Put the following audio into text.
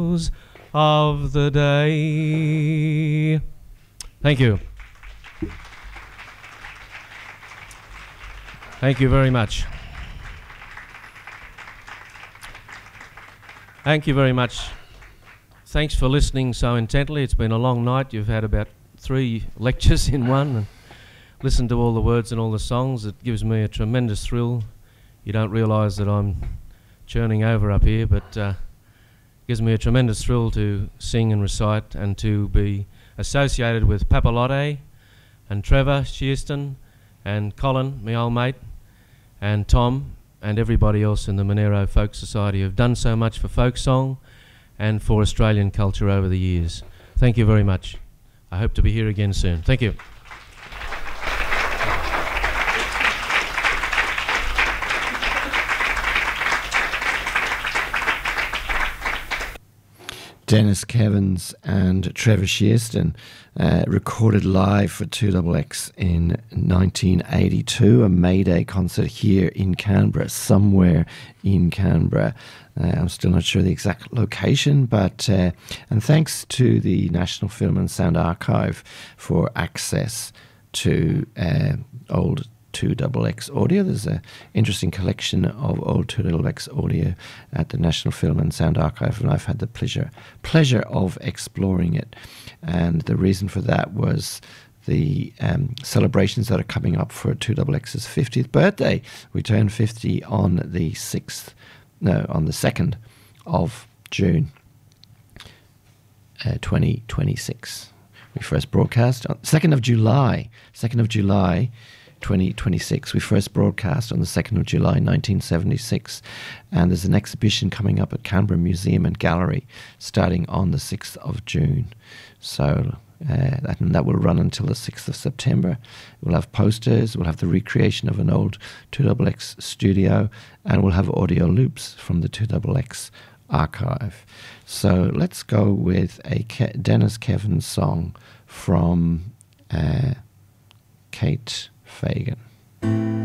of the day. Thank you. Thank you very much. Thank you very much. Thanks for listening so intently. It's been a long night. You've had about 3 lectures in one and listened to all the words and all the songs. It gives me a tremendous thrill. You don't realise that I'm churning over up here, but it gives me a tremendous thrill to sing and recite and to be associated with Papalotte and Trevor Shearston and Colin, my old mate, and Tom and everybody else in the Monero Folk Society who've done so much for folk song and for Australian culture over the years. Thank you very much. I hope to be here again soon. Thank you. Dennis Kevins and Trevor Shearston recorded live for 2XX in 1982, a May Day concert here in Canberra, somewhere in Canberra. I'm still not sure the exact location, but and thanks to the National Film and Sound Archive for access to old 2XX audio. There's an interesting collection of old 2XX audio at the National Film and Sound Archive, and I've had the pleasure of exploring it. And the reason for that was the celebrations that are coming up for 2XX's 50th birthday. We turn 50 on the 2nd of June 2026. We first broadcast on 2nd of July 2026. We first broadcast on the 2nd of July 1976, and there's an exhibition coming up at Canberra Museum and Gallery starting on the 6th of June. So that will run until the 6th of September. We'll have posters, we'll have the recreation of an old 2XX studio, and we'll have audio loops from the 2XX archive. So let's go with a Dennis Kevins song from Kate Fagan.